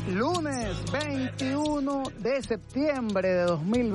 Lunes 21 de septiembre de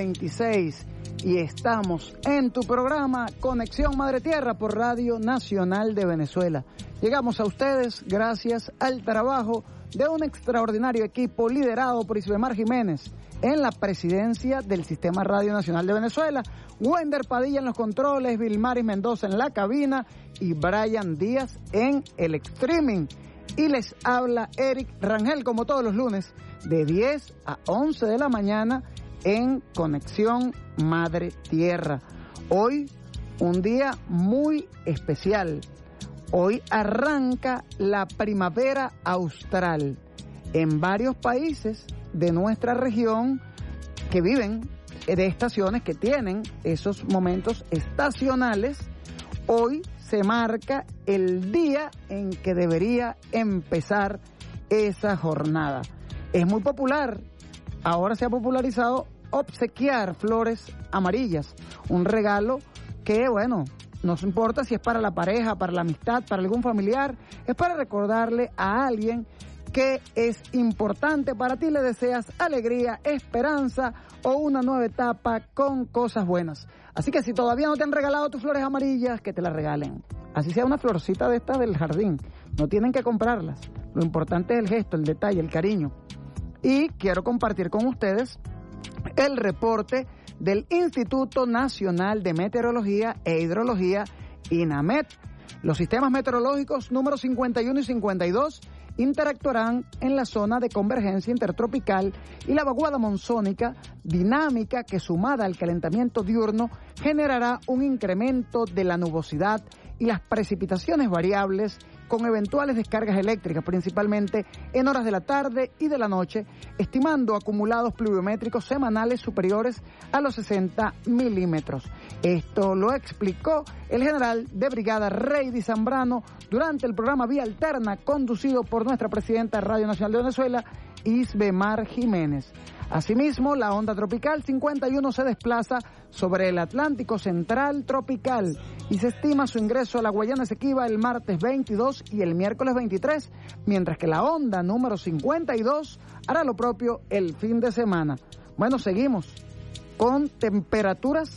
2026 y estamos en tu programa Conexión Madre Tierra por Radio Nacional de Venezuela. Llegamos a ustedes gracias al trabajo de un extraordinario equipo liderado por Isbemar Jiménez en la presidencia del Sistema Radio Nacional de Venezuela, Wender Padilla en los controles, Vilmaris Mendoza en la cabina y Brian Díaz en el streaming. Y les habla Eric Rangel, como todos los lunes, de 10 a 11 de la mañana en Conexión Madre Tierra. Hoy, un día muy especial. Hoy arranca la primavera austral en varios países de nuestra región que viven de estaciones, que tienen esos momentos estacionales. Hoy se marca el día en que debería empezar esa jornada. Es muy popular, ahora se ha popularizado obsequiar flores amarillas, un regalo que, bueno, no importa si es para la pareja, para la amistad, para algún familiar, es para recordarle a alguien que es importante para ti, le deseas alegría, esperanza o una nueva etapa con cosas buenas. Así que si todavía no te han regalado tus flores amarillas, que te las regalen. Así sea una florcita de esta del jardín, no tienen que comprarlas. Lo importante es el gesto, el detalle, el cariño. Y quiero compartir con ustedes el reporte del Instituto Nacional de Meteorología e Hidrología, INAMET. Los sistemas meteorológicos número 51 y 52 interactuarán en la zona de convergencia intertropical y la vaguada monzónica dinámica que, sumada al calentamiento diurno, generará un incremento de la nubosidad y las precipitaciones variables con eventuales descargas eléctricas, principalmente en horas de la tarde y de la noche, estimando acumulados pluviométricos semanales superiores a los 60 milímetros. Esto lo explicó el general de brigada Reidy Zambrano durante el programa Vía Alterna, conducido por nuestra presidenta de Radio Nacional de Venezuela, Isbemar Jiménez. Asimismo, la onda tropical 51 se desplaza sobre el Atlántico Central tropical y se estima su ingreso a la Guayana Esequiba el martes 22 y el miércoles 23, mientras que la onda número 52 hará lo propio el fin de semana. Bueno, seguimos con temperaturas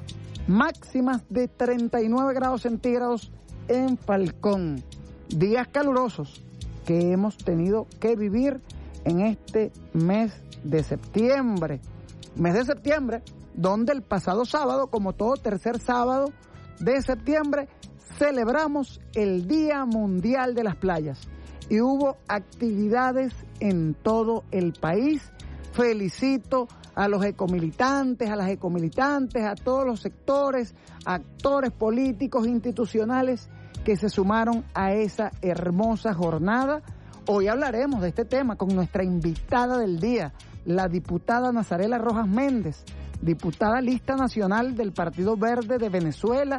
máximas de 39 grados centígrados en Falcón. Días calurosos que hemos tenido que vivir en este mes de septiembre. Mes de septiembre, donde el pasado sábado, como todo tercer sábado de septiembre, celebramos el Día Mundial de las Playas. Y hubo actividades en todo el país. Felicito a los ecomilitantes, a las ecomilitantes, a todos los sectores, actores políticos, institucionales que se sumaron a esa hermosa jornada. Hoy hablaremos de este tema con nuestra invitada del día, la diputada Nazarela Rojas Méndez, diputada lista nacional del Partido Verde de Venezuela,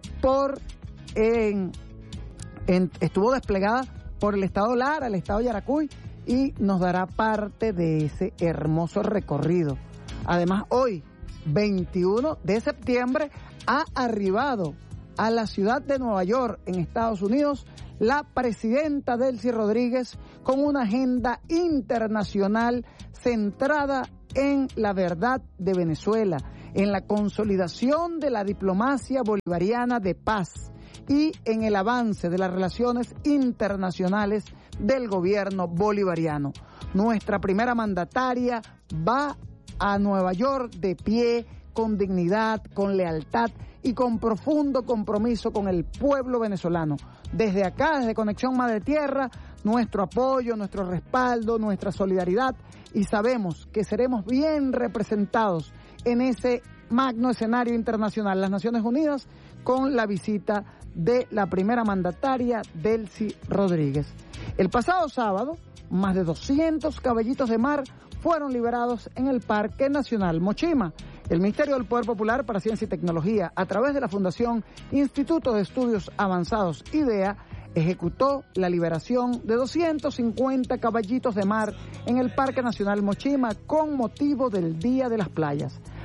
estuvo desplegada por el estado Lara, el estado Yaracuy, y nos dará parte de ese hermoso recorrido. Además, hoy, 21 de septiembre, ha arribado a la ciudad de Nueva York, en Estados Unidos, la presidenta Delcy Rodríguez, con una agenda internacional centrada en la verdad de Venezuela, en la consolidación de la diplomacia bolivariana de paz y en el avance de las relaciones internacionales del gobierno bolivariano. Nuestra primera mandataria va a Nueva York de pie, con dignidad, con lealtad y con profundo compromiso con el pueblo venezolano. Desde acá, desde Conexión Madre Tierra, nuestro apoyo, nuestro respaldo, nuestra solidaridad, y sabemos que seremos bien representados en ese magno escenario internacional, las Naciones Unidas, con la visita de la primera mandataria, Delcy Rodríguez. El pasado sábado, más de 200 caballitos de mar fueron liberados en el Parque Nacional Mochima. El Ministerio del Poder Popular para Ciencia y Tecnología, a través de la Fundación Instituto de Estudios Avanzados, IDEA, ejecutó la liberación de 250 caballitos de mar en el Parque Nacional Mochima con motivo del Día de las Playas.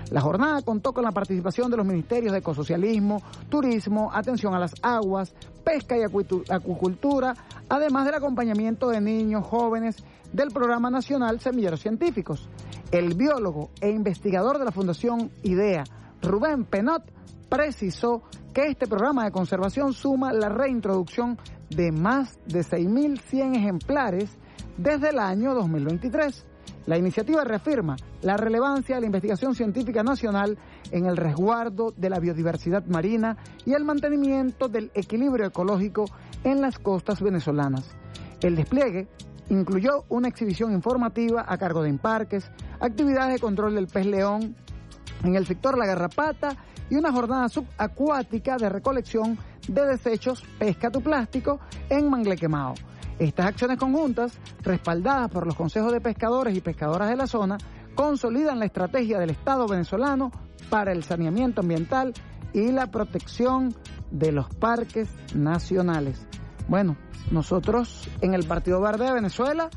La jornada contó con la participación de los ministerios de Ecosocialismo, Turismo, Atención a las Aguas, Pesca y Acuicultura, además del acompañamiento de niños, jóvenes del Programa Nacional Semilleros Científicos. El biólogo e investigador de la Fundación IDEA, Rubén Penot, precisó que este programa de conservación suma la reintroducción de más de 6.100 ejemplares desde el año 2023. La iniciativa reafirma la relevancia de la investigación científica nacional en el resguardo de la biodiversidad marina y el mantenimiento del equilibrio ecológico en las costas venezolanas. El despliegue incluyó una exhibición informativa a cargo de Imparques, actividades de control del pez león en el sector La Garrapata y una jornada subacuática de recolección de desechos Pesca tu Plástico en Mangle Quemado. Estas acciones conjuntas, respaldadas por los consejos de pescadores y pescadoras de la zona, consolidan la estrategia del Estado venezolano para el saneamiento ambiental y la protección de los parques nacionales. Bueno, nosotros en el Partido Verde de Venezuela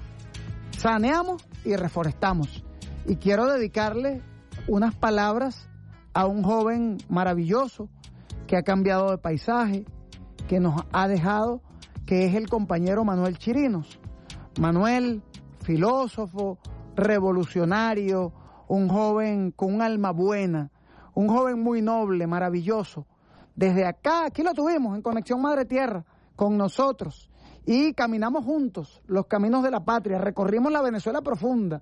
saneamos y reforestamos. Y quiero dedicarle unas palabras a un joven maravilloso que ha cambiado de paisaje, que nos ha dejado, que es el compañero Manuel Chirinos. Manuel, filósofo, revolucionario, un joven con un alma buena, un joven muy noble, maravilloso. Desde acá, aquí lo tuvimos en Conexión Madre Tierra, con nosotros, y caminamos juntos los caminos de la patria, recorrimos la Venezuela profunda.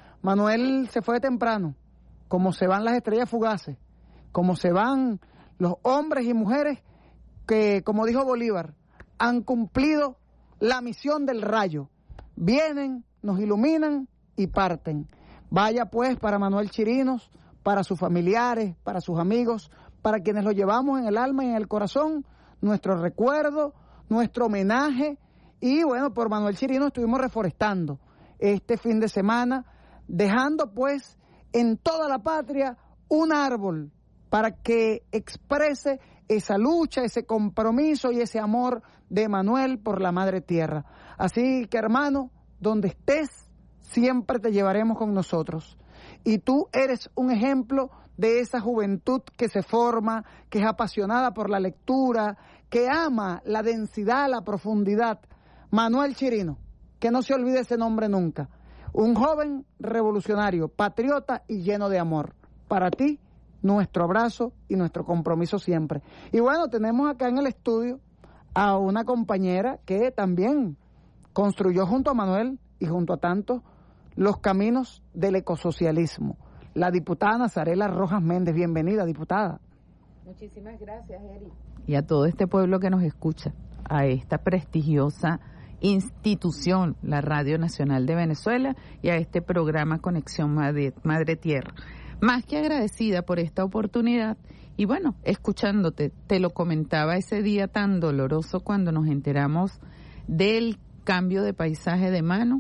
Manuel se fue temprano, como se van las estrellas fugaces, como se van los hombres y mujeres que, como dijo Bolívar, han cumplido la misión del rayo. Vienen, nos iluminan y parten. Vaya pues para Manuel Chirinos, para sus familiares, para sus amigos, para quienes lo llevamos en el alma y en el corazón, nuestro recuerdo, nuestro homenaje. Y bueno, por Manuel Chirinos estuvimos reforestando este fin de semana, dejando pues en toda la patria un árbol para que exprese esa lucha, ese compromiso y ese amor de Manuel por la madre tierra. Así que, hermano, donde estés, siempre te llevaremos con nosotros. Y tú eres un ejemplo de esa juventud que se forma, que es apasionada por la lectura, que ama la densidad, la profundidad. Manuel Chirino, que no se olvide ese nombre nunca. Un joven revolucionario, patriota y lleno de amor. Para ti, nuestro abrazo y nuestro compromiso siempre. Y bueno, tenemos acá en el estudio a una compañera que también construyó junto a Manuel y junto a tantos los caminos del ecosocialismo. La diputada Nazarela Rojas Méndez. Bienvenida, diputada. Muchísimas gracias, Eri. Y a todo este pueblo que nos escucha, a esta prestigiosa institución, la Radio Nacional de Venezuela, y a este programa Conexión Madre Tierra. Más que agradecida por esta oportunidad y bueno, escuchándote, te lo comentaba ese día tan doloroso cuando nos enteramos del cambio de paisaje de Manu,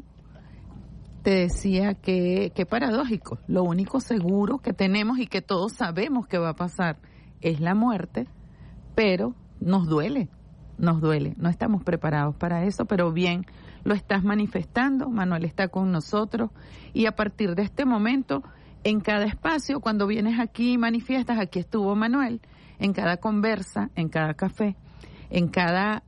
te decía que paradójico, lo único seguro que tenemos y que todos sabemos que va a pasar es la muerte, pero nos duele, no estamos preparados para eso, pero bien, lo estás manifestando, Manuel está con nosotros y a partir de este momento, en cada espacio, cuando vienes aquí y manifiestas, aquí estuvo Manuel, en cada conversa, en cada café, en cada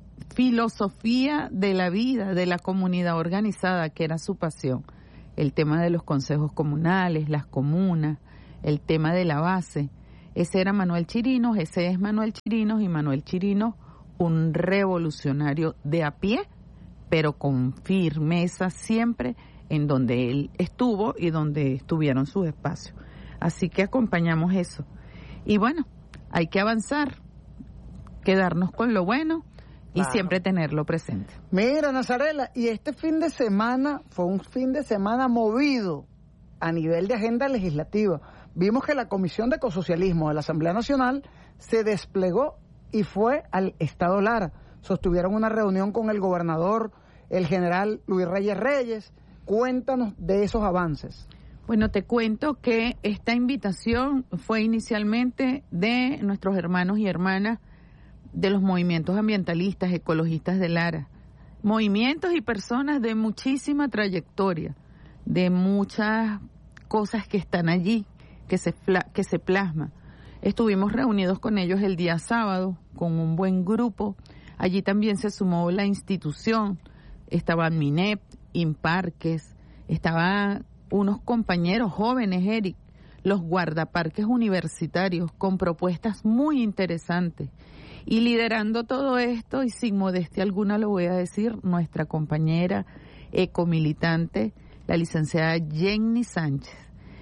filosofía de la vida, de la comunidad organizada, que era su pasión. El tema de los consejos comunales, las comunas, el tema de la base. Ese era Manuel Chirinos, ese es Manuel Chirinos, y Manuel Chirinos, un revolucionario de a pie, pero con firmeza siempre en donde él estuvo y donde estuvieron sus espacios. Así que acompañamos eso. Y bueno, hay que avanzar, quedarnos con lo bueno y siempre tenerlo presente. Mira, Nazarela, y este fin de semana fue un fin de semana movido a nivel de agenda legislativa. Vimos que la Comisión de Ecosocialismo de la Asamblea Nacional se desplegó y fue al Estado Lara. Sostuvieron una reunión con el gobernador, el general Luis Reyes Reyes. Cuéntanos de esos avances. Bueno, te cuento que esta invitación fue inicialmente de nuestros hermanos y hermanas de los movimientos ambientalistas, ecologistas de Lara. Movimientos y personas de muchísima trayectoria, de muchas cosas que están allí, que se plasma. Estuvimos reunidos con ellos el día sábado, con un buen grupo. Allí también se sumó la institución, estaban MINEP, INPARQUES, estaban unos compañeros jóvenes, Eric, los guardaparques universitarios, con propuestas muy interesantes. Y liderando todo esto, y sin modestia alguna lo voy a decir, nuestra compañera ecomilitante, la licenciada Jenny Sánchez,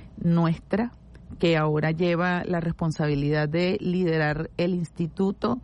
que ahora lleva la responsabilidad de liderar el Instituto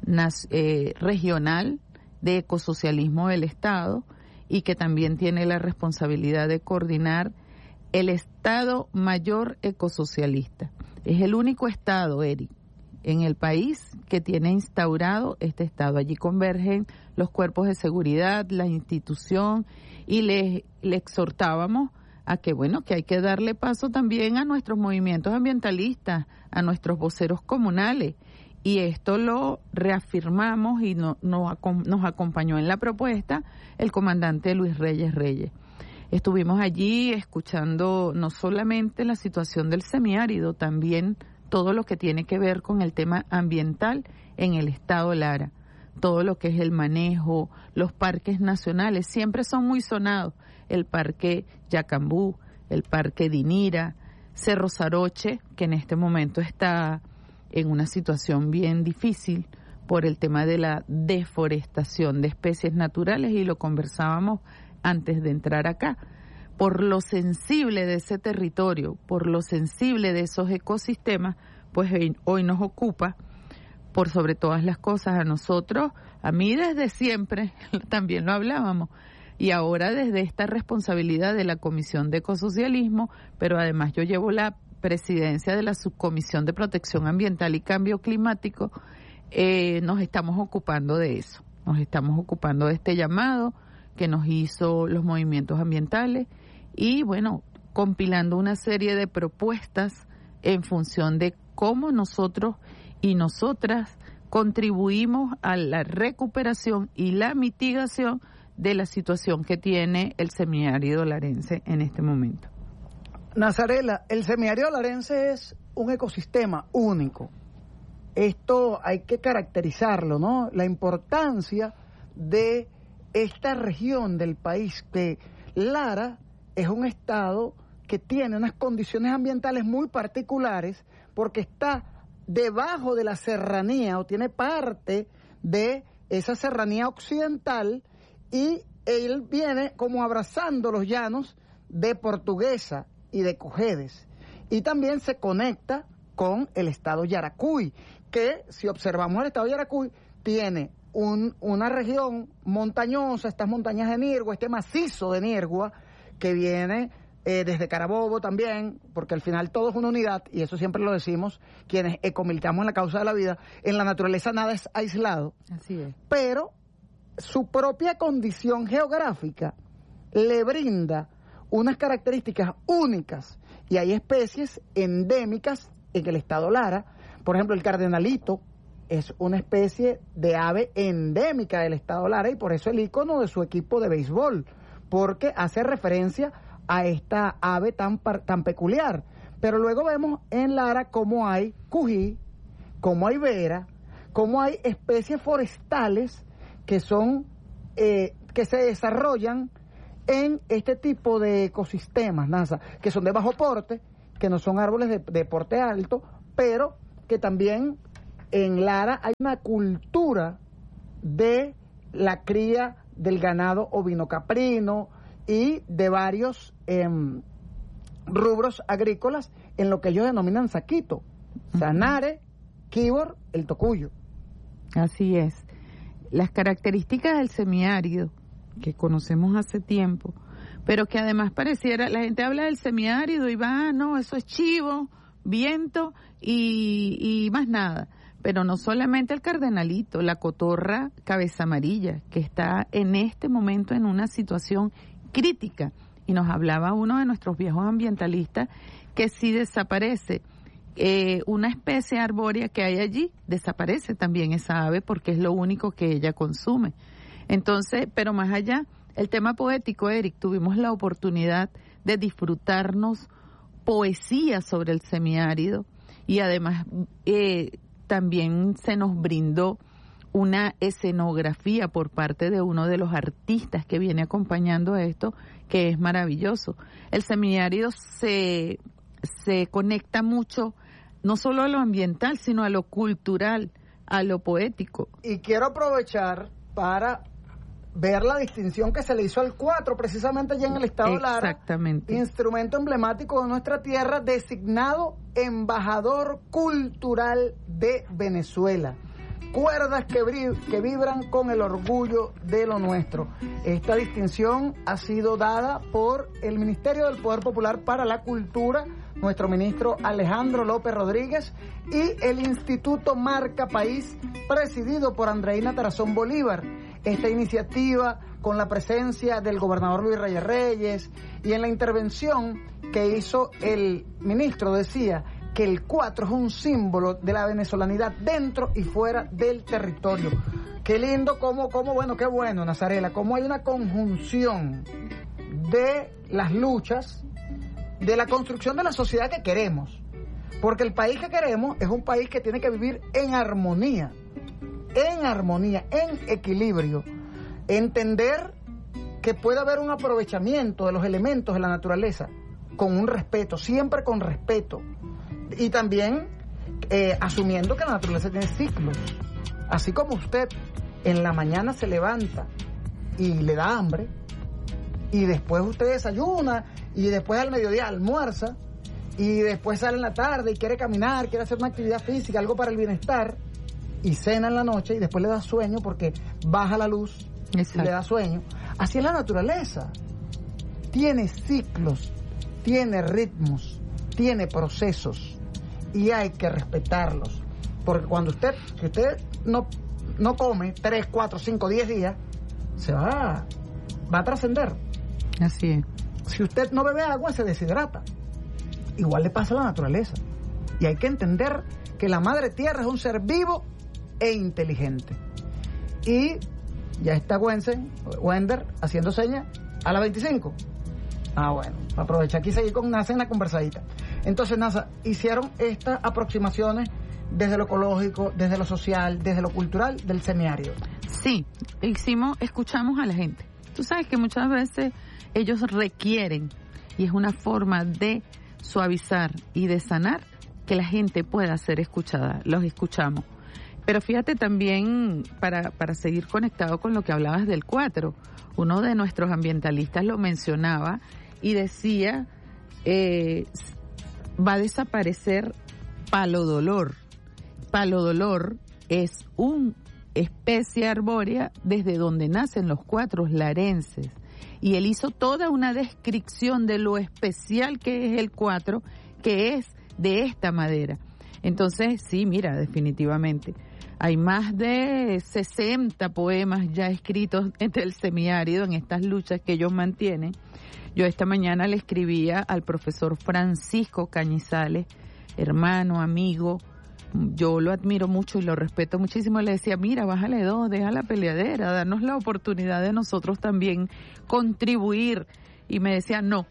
Regional de Ecosocialismo del Estado y que también tiene la responsabilidad de coordinar el Estado Mayor Ecosocialista. Es el único estado, Eric, en el país que tiene instaurado este estado. Allí convergen los cuerpos de seguridad, la institución, y le exhortábamos a que, bueno, que hay que darle paso también a nuestros movimientos ambientalistas, a nuestros voceros comunales. Y esto lo reafirmamos y nos acompañó en la propuesta el comandante Luis Reyes. Estuvimos allí escuchando no solamente la situación del semiárido, también todo lo que tiene que ver con el tema ambiental en el estado Lara, todo lo que es el manejo, los parques nacionales, siempre son muy sonados, el parque Yacambú, el parque Dinira, Cerro Saroche, que en este momento está en una situación bien difícil por el tema de la deforestación de especies naturales, y lo conversábamos antes de entrar acá, por lo sensible de ese territorio, por lo sensible de esos ecosistemas, pues hoy nos ocupa, por sobre todas las cosas, a nosotros, a mí desde siempre, también lo hablábamos, y ahora desde esta responsabilidad de la Comisión de Ecosocialismo, pero además yo llevo la presidencia de la Subcomisión de Protección Ambiental y Cambio Climático, nos estamos ocupando de eso, nos estamos ocupando de este llamado que nos hizo los movimientos ambientales y, bueno, compilando una serie de propuestas en función de cómo nosotros y nosotras contribuimos a la recuperación y la mitigación de la situación que tiene el semiárido larense en este momento. Nazarela, el semiárido larense es un ecosistema único. Esto hay que caracterizarlo, ¿no? La importancia de esta región del país, que Lara es un estado que tiene unas condiciones ambientales muy particulares porque está debajo de la serranía o tiene parte de esa serranía occidental, y él viene como abrazando los llanos de Portuguesa y de Cojedes, y también se conecta con el estado Yaracuy, que si observamos el estado Yaracuy tiene una región montañosa, estas montañas de Nirgua, este macizo de Nirgua que viene desde Carabobo también, porque al final todo es una unidad, y eso siempre lo decimos quienes ecomilitamos en la causa de la vida. En la naturaleza nada es aislado. Así es. Pero su propia condición geográfica le brinda unas características únicas, y hay especies endémicas en el estado Lara. Por ejemplo, el cardenalito es una especie de ave endémica del estado Lara, y por eso el ícono de su equipo de béisbol, porque hace referencia a esta ave tan peculiar. Pero luego vemos en Lara cómo hay cují, cómo hay vera, cómo hay especies forestales que son que se desarrollan en este tipo de ecosistemas, NASA, que son de bajo porte, que no son árboles de porte alto, pero que también en Lara hay una cultura de la cría del ganado ovino-caprino y de varios rubros agrícolas en lo que ellos denominan saquito, Sanare, Quíbor, el Tocuyo. Así es. Las características del semiárido que conocemos hace tiempo, pero que además pareciera, la gente habla del semiárido y va, no, eso es chivo, viento y más nada. Pero no solamente el cardenalito, la cotorra cabeza amarilla, que está en este momento en una situación crítica. Y nos hablaba uno de nuestros viejos ambientalistas que si desaparece una especie arbórea que hay allí, desaparece también esa ave porque es lo único que ella consume. Entonces, pero más allá, el tema poético, Eric, tuvimos la oportunidad de disfrutarnos poesía sobre el semiárido y además también se nos brindó una escenografía por parte de uno de los artistas que viene acompañando esto, que es maravilloso. El semiárido se conecta mucho, no solo a lo ambiental, sino a lo cultural, a lo poético. Y quiero aprovechar para ver la distinción que se le hizo al 4, precisamente allá en el estado de Lara. Exactamente. Instrumento emblemático de nuestra tierra, designado embajador cultural de Venezuela. Cuerdas que vibran con el orgullo de lo nuestro. Esta distinción ha sido dada por el Ministerio del Poder Popular para la Cultura, nuestro ministro Alejandro López Rodríguez, y el Instituto Marca País, presidido por Andreina Tarazón Bolívar. Esta iniciativa, con la presencia del gobernador Luis Reyes Reyes, y en la intervención que hizo el ministro, decía que el 4 es un símbolo de la venezolanidad dentro y fuera del territorio. Qué lindo, qué bueno, Nazarela, cómo hay una conjunción de las luchas, de la construcción de la sociedad que queremos. Porque el país que queremos es un país que tiene que vivir en armonía, en equilibrio. Entender que puede haber un aprovechamiento de los elementos de la naturaleza con un respeto, siempre con respeto. Y también asumiendo que la naturaleza tiene ciclos. Así como usted en la mañana se levanta y le da hambre, y después usted desayuna, y después al mediodía almuerza, y después sale en la tarde y quiere caminar, quiere hacer una actividad física, algo para el bienestar, y cena en la noche, y después le da sueño porque baja la luz. Exacto. Y le da sueño. Así es la naturaleza. Tiene ciclos, tiene ritmos, tiene procesos, y hay que respetarlos. Porque cuando usted no come 3, 4, 5, 10 días, se va a trascender. Así es. Si usted no bebe agua, se deshidrata. Igual le pasa a la naturaleza. Y hay que entender que la madre tierra es un ser vivo e inteligente. Y ya está Wender haciendo señas a las 25. Bueno, aprovecha aquí seguir con NASA en la conversadita. Entonces, NASA, hicieron estas aproximaciones desde lo ecológico, desde lo social, desde lo cultural del semiárido. Sí, escuchamos a la gente. Tú sabes que muchas veces ellos requieren, y es una forma de suavizar y de sanar, que la gente pueda ser escuchada. Los escuchamos. Pero fíjate también, para seguir conectado con lo que hablabas del 4, uno de nuestros ambientalistas lo mencionaba y decía, va a desaparecer Palo Dolor. Palo Dolor es una especie arbórea desde donde nacen los 4 larenses. Y él hizo toda una descripción de lo especial que es el 4, que es de esta madera. Entonces, sí, mira, definitivamente. Hay más de 60 poemas ya escritos entre el semiárido en estas luchas que ellos mantienen. Yo esta mañana le escribía al profesor Francisco Cañizales, hermano, amigo, yo lo admiro mucho y lo respeto muchísimo. Le decía, mira, bájale 2, deja la peleadera, danos la oportunidad de nosotros también contribuir. Y me decía, no,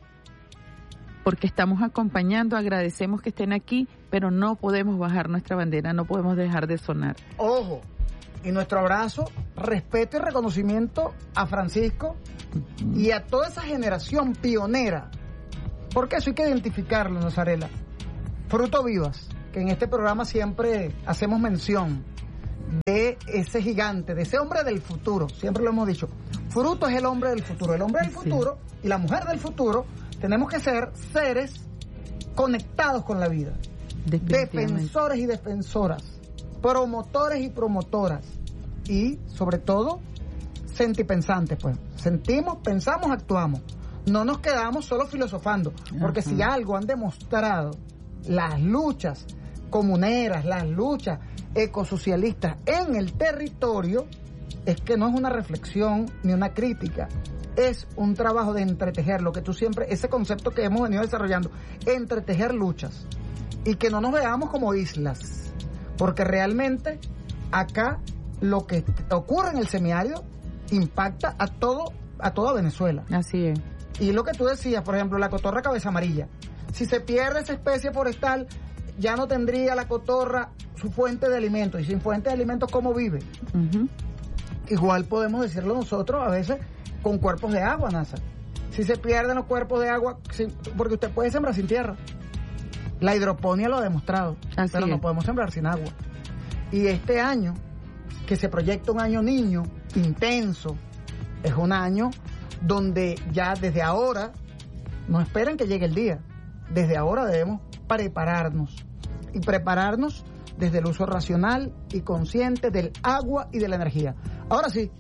porque estamos acompañando, agradecemos que estén aquí, pero no podemos bajar nuestra bandera, no podemos dejar de sonar. Ojo, y nuestro abrazo, respeto y reconocimiento a Francisco y a toda esa generación pionera, porque eso hay que identificarlo, Nazarela. Fruto Vivas, que en este programa siempre hacemos mención de ese gigante, de ese hombre del futuro, siempre lo hemos dicho. Fruto es el hombre del futuro. El hombre del futuro y la mujer del futuro tenemos que ser seres conectados con la vida, defensores y defensoras, promotores y promotoras, y sobre todo sentipensantes, pues. Sentimos, pensamos, actuamos. No nos quedamos solo filosofando, porque si algo han demostrado las luchas comuneras, las luchas ecosocialistas en el territorio, es que no es una reflexión ni una crítica, es un trabajo de entretejer, lo que tú siempre, ese concepto que hemos venido desarrollando, entretejer luchas, y que no nos veamos como islas, porque realmente acá lo que ocurre en el semiárido impacta a toda Venezuela. Así es. Y lo que tú decías, por ejemplo, la cotorra cabeza amarilla, Si se pierde esa especie forestal, ya no tendría la cotorra su fuente de alimentos. Y sin fuente de alimentos, ¿cómo vive? Igual podemos decirlo nosotros a veces con cuerpos de agua, NASA. Si se pierden los cuerpos de agua, porque usted puede sembrar sin tierra. La hidroponía lo ha demostrado, pero no podemos sembrar sin agua. Y este año, que se proyecta un año niño, intenso, es un año donde ya desde ahora, no esperen que llegue el día, desde ahora debemos prepararnos. Y prepararnos desde el uso racional y consciente del agua y de la energía. Ahora sí,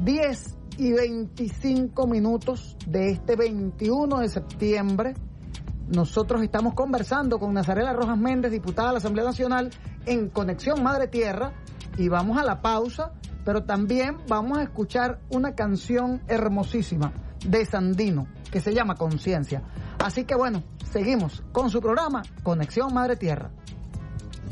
10:25 de este 21 de septiembre, nosotros estamos conversando con Nazarela Rojas Méndez, diputada de la Asamblea Nacional, en Conexión Madre Tierra, y vamos a la pausa, pero también vamos a escuchar una canción hermosísima de Sandino, que se llama Conciencia. Así que bueno, seguimos con su programa Conexión Madre Tierra.